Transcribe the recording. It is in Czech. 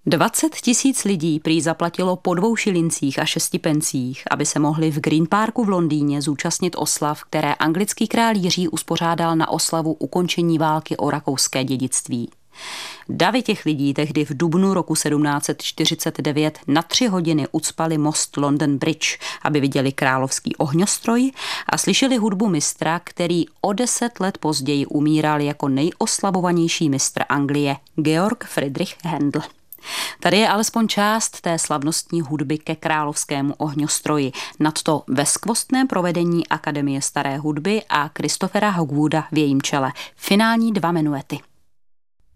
20 000 lidí prý zaplatilo po 2 šilincích a 6 pencích, aby se mohli v Green Parku v Londýně zúčastnit oslav, které anglický král Jiří uspořádal na oslavu ukončení války o rakouské dědictví. Davy těch lidí tehdy v dubnu roku 1749 na 3 hodiny ucpali most London Bridge, aby viděli královský ohňostroj a slyšeli hudbu mistra, který o 10 let později umíral jako nejoslavovanější mistr Anglie, Georg Friedrich Händel. Tady je alespoň část té slavnostní hudby ke královskému ohňostroji, nadto ve skvostném provedení Akademie staré hudby a Christophera Hogwooda v jejím čele. Finální 2 minuety.